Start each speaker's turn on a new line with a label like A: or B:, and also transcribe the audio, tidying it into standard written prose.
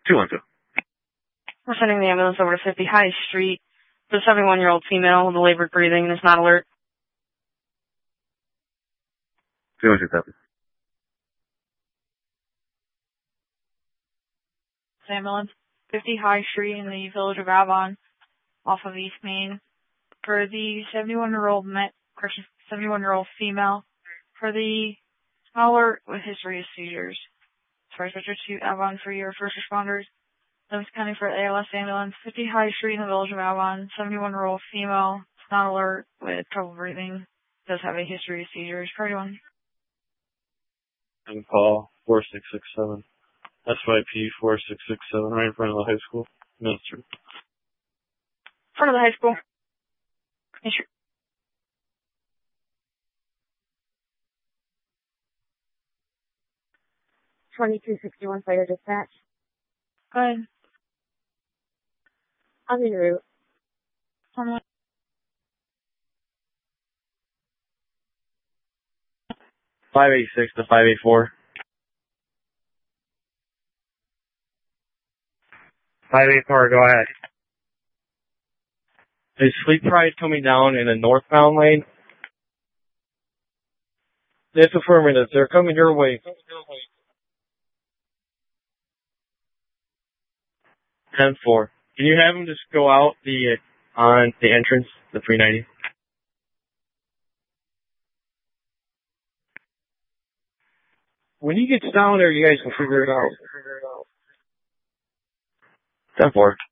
A: 212.
B: We're sending the ambulance over to 50 High Street. The 71-year-old female with labored breathing and is not alert.
A: 212.
C: Ambulance, 50 High Street in the village of Avon, off of East Main. For the 71-year-old female, for the alert with history of seizures. Sorry, switcher to Avon for your first responders. Adams County for ALS ambulance, 50 High Street in the village of Avon, 71-year-old female, not alert with trouble breathing, does have a history of seizures. Priority 1.
D: I'm call 4667. SYP 4667, right in front of the high school. Minister.
B: Front of the high school. Make sure.
E: (2261) fire dispatch.
C: Go ahead.
E: I'm en route.
D: 586 to 584. 584, go ahead. Is Fleet Pride coming down in a northbound lane? It's affirmative. They're coming your way. 10-4. Can you have them just go out on the entrance, the 390? When he gets down there, you guys can figure it out. 10-4.